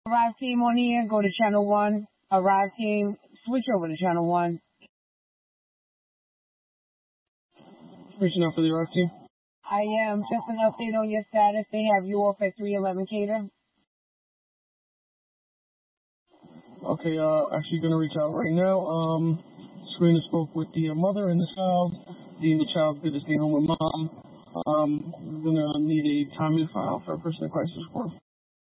Arrive team on here, go to channel 1. Arrive team, switch over to channel 1. Reaching out for the Arrive team. I am. Just an update on your status. They have you off at 311 Cater. Okay, actually gonna reach out right now. Serena spoke with the mother and the child. The child's good to stay home with mom. We're gonna need a time to file for a person in crisis support.